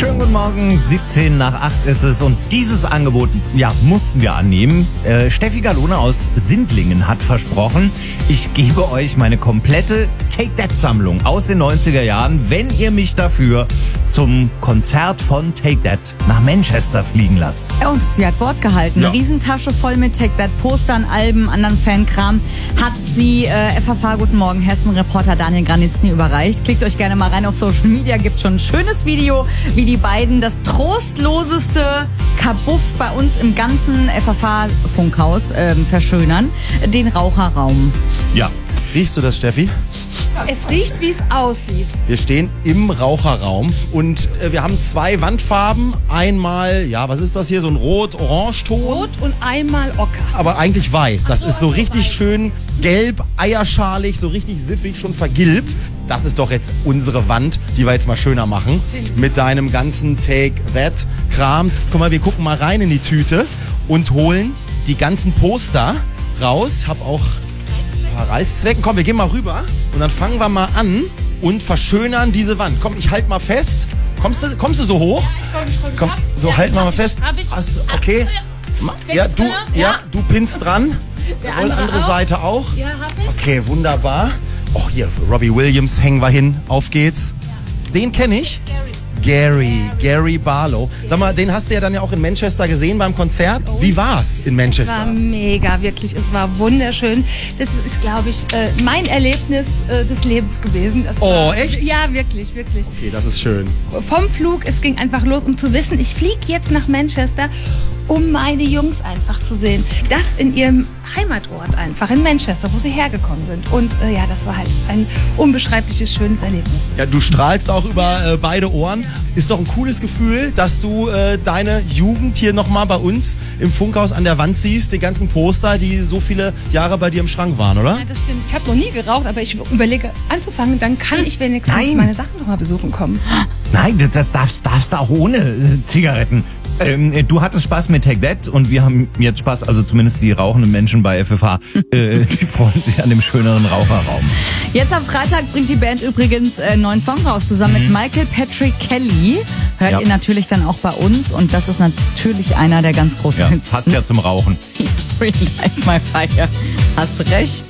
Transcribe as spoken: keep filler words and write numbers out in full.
Schönen guten Morgen, siebzehn nach acht ist es und dieses Angebot, ja, mussten wir annehmen. Äh, Steffi Galone aus Sindlingen hat versprochen, ich gebe euch meine komplette Take That-Sammlung aus den neunziger Jahren, wenn ihr mich dafür zum Konzert von Take That nach Manchester fliegen lasst. Ja, und sie hat Wort gehalten. Ja. Eine Riesentasche voll mit Take That Postern, Alben, anderen Fankram hat sie äh, F H F Guten Morgen Hessen-Reporter Daniel Granitzny überreicht. Klickt euch gerne mal rein auf Social Media, gibt schon ein schönes Video, wie die beiden das trostloseste Kabuff bei uns im ganzen F H F-Funkhaus äh, verschönern, den Raucherraum. Ja. Riechst du das, Steffi? Es riecht, wie es aussieht. Wir stehen im Raucherraum und äh, wir haben zwei Wandfarben. Einmal, ja, was ist das hier? So ein Rot-Orange-Ton. Rot und einmal Ocker. Aber eigentlich weiß. Das Ach so, ist so also richtig weiß. schön gelb, eierschalig, so richtig siffig, schon vergilbt. Das ist doch jetzt unsere Wand, die wir jetzt mal schöner machen. Mit deinem ganzen Take That-Kram. Guck mal, wir gucken mal rein in die Tüte und holen die ganzen Poster raus. Hab auch ein paar Reißzwecken. Komm, wir gehen mal rüber und dann fangen wir mal an und verschönern diese Wand. Komm, ich halt mal fest. Kommst du, kommst du so hoch? Komm, so halten wir mal fest. Hab ich. Hast, du- okay. Ma- Ja, du, ja, du pinnst dran. Der Und andere andere auch? Seite auch. Ja, hab ich. Okay, wunderbar. Oh, hier, Robbie Williams hängen wir hin. Auf geht's. Den kenne ich. Gary, Gary Barlow. Sag mal, den hast du ja dann ja auch in Manchester gesehen beim Konzert. Wie war's in Es war Manchester? mega, wirklich. Es war wunderschön. Das ist, glaube ich, äh, mein Erlebnis äh, des Lebens gewesen. Das Oh, war, echt? Ja, wirklich, wirklich. Okay, das ist schön. Vom Flug, es ging einfach los, um zu wissen, ich fliege jetzt nach Manchester, um meine Jungs einfach zu sehen. Das in ihrem Heimatort einfach, in Manchester, wo sie hergekommen sind. Und äh, ja, das war halt ein unbeschreibliches, schönes Erlebnis. Ja, du strahlst auch über äh, beide Ohren. Ist doch ein cooles Gefühl, dass du äh, deine Jugend hier nochmal bei uns im Funkhaus an der Wand siehst. Die ganzen Poster, die so viele Jahre bei dir im Schrank waren, oder? Ja, das stimmt. Ich habe noch nie geraucht, aber ich überlege anzufangen. Dann kann ich wenigstens Nein. meine Sachen nochmal besuchen kommen. Nein, das das darfst, darfst du auch ohne äh, Zigaretten. Ähm, du hattest Spaß mit Take That und wir haben jetzt Spaß, also zumindest die rauchenden Menschen bei F F H, äh, die freuen sich an dem schöneren Raucherraum. Jetzt am Freitag bringt die Band übrigens äh, einen neuen Song raus, zusammen mit Michael Patrick Kelly. Hört Ja. ihr natürlich dann auch bei uns und das ist natürlich einer der ganz großen Ja, Hits. passt ja zum Rauchen. Really like my fire. Hast recht.